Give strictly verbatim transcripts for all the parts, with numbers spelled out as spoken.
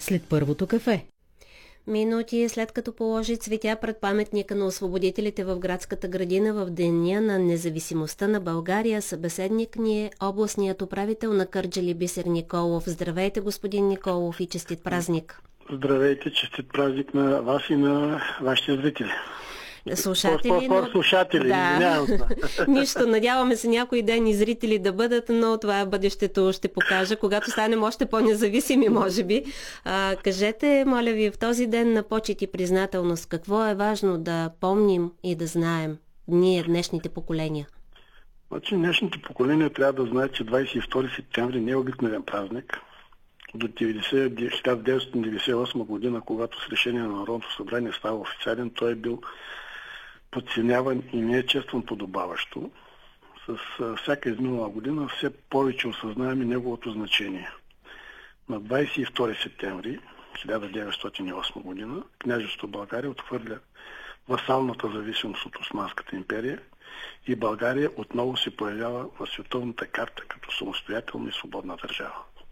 след първото кафе. Минути след като положи цветя пред паметника на освободителите в градската градина в деня на независимостта на България, събеседник ни е областният управител на Кърджали Бисер Николов. Здравейте, господин Николов, и честит празник! Здравейте, честит празник на вас и на вашите зрители. Слушатели, но... слушатели, да. Нищо, надяваме се някой ден и зрители да бъдат, но това бъдещето ще покаже, когато станем още по-независими, може би. А, кажете, моля ви, в този ден на почет и признателност, какво е важно да помним и да знаем ние, днешните поколения? Значи, днешните поколения трябва да знаят, че двадесет и втори септември не е обикновен празник. До хиляда деветстотин деветдесет и осма година, когато с решение на Народното събрание става официален, той е бил подценяван и не е честван подобаващо. С всяка изминала година все повече осъзнаваме неговото значение. На двадесет и втори септември хиляда деветстотин и осма година княжество България отхвърля васалната зависимост от Османската империя и България отново се появява на световната карта като самостоятелна и свободна държава.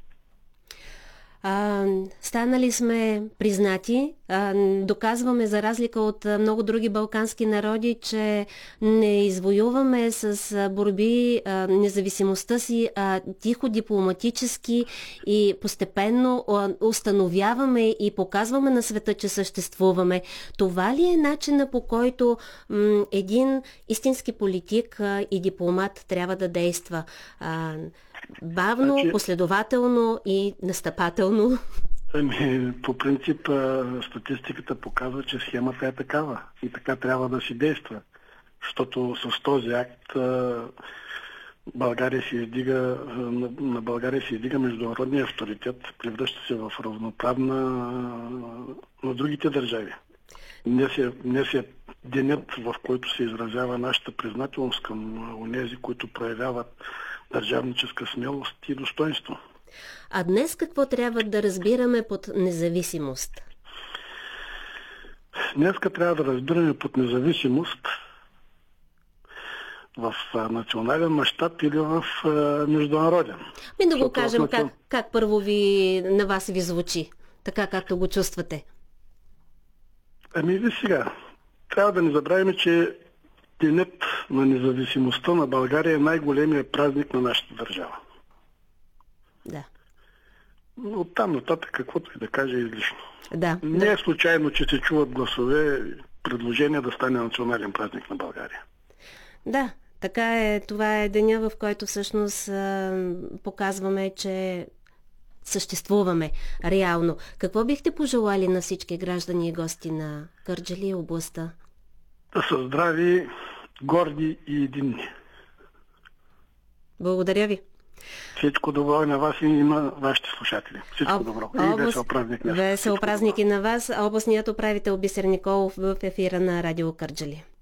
А, станали сме признати, а, доказваме за разлика от много други балкански народи, че не извоюваме с борби а, независимостта си а, тихо, дипломатически и постепенно а, установяваме и показваме на света, че съществуваме. Това ли е начина, по който м, един истински политик а, и дипломат трябва да действа? А, Бавно, значи, последователно и настъпателно. Ами, по принцип статистиката показва, че схемата е такава и така трябва да си действа. Защото с този акт България се издига, на България се издига международния авторитет, превръща се в равноправна на другите държави. Днес е, днес е денят, в който се изразява нашата признателност към онези, които проявяват държавническа смелост и достоинство. А днес какво трябва да разбираме под независимост? Днеска трябва да разбираме под независимост в национален мащаб или в международен. Ми да го кажем национ... как, как първо ви, на вас ви звучи, така както го чувствате. Ами ви сега, трябва да не забравим, че денят на независимостта на България е най-големият празник на нашата държава. Да. Но оттам нататък каквото и да кажа е излишно. Да, не да. е случайно, че се чуват гласове, предложения да стане национален празник на България. Да, така е. Това е деня, в който всъщност показваме, че съществуваме реално. Какво бихте пожелали на всички граждани и гости на Кърджали и областта? Да са здрави, горди и единни. Благодаря ви. Всичко добро и на вас и на вашите слушатели. Всичко Об... добро. И област... весел празник. Весел празник и на вас. Областният управител Бисер Николов в ефира на Радио Кърджали.